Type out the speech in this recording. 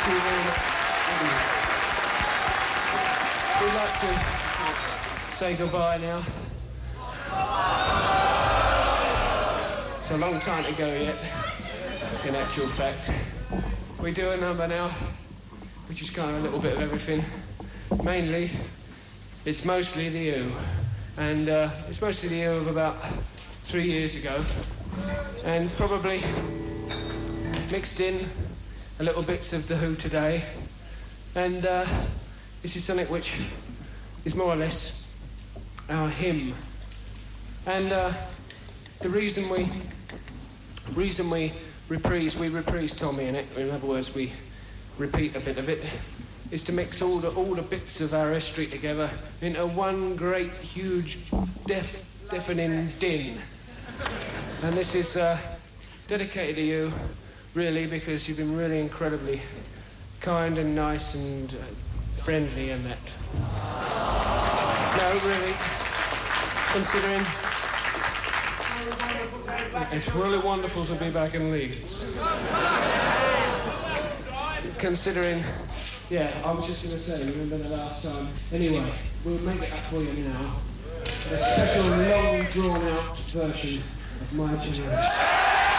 Thank you very much. We'd like to say goodbye now. It's a long time to go yet, in actual fact. We do a number now, which is kind of a little bit of everything. Mainly, it's mostly the Who. And it's mostly the Who of about 3 years ago. And probably mixed in a little bits of the Who today. And this is something which is more or less our hymn. And the reason we reprise Tommy in it, in other words, we repeat a bit of it, is to mix all the bits of our history together into one great, huge, deafening din. And this is dedicated to you, really, because you've been really incredibly kind and nice and friendly and that. No, really, considering it's really wonderful to be back in Leeds. Considering, yeah, I was just going to say, remember the last time? Anyway, we'll make it up for you now. A special, long, drawn-out version of My Generation.